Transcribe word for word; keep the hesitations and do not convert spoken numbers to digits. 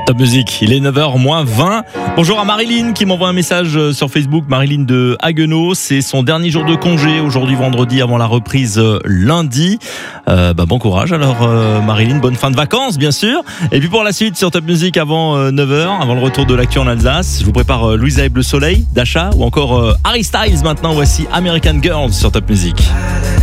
Top Music, il est neuf heures moins vingt. Bonjour à Marilyn qui m'envoie un message sur Facebook. Marilyn de Haguenau, c'est son dernier jour de congé aujourd'hui vendredi avant la reprise lundi. Euh, bah bon courage alors euh, Marilyn, bonne fin de vacances bien sûr. Et puis pour la suite sur Top Music avant euh, neuf heures, avant le retour de l'actu en Alsace, je vous prépare euh, Louisa et Bleu Soleil d'Achat ou encore euh, Harry Styles maintenant. Voici American Girls sur Top Music.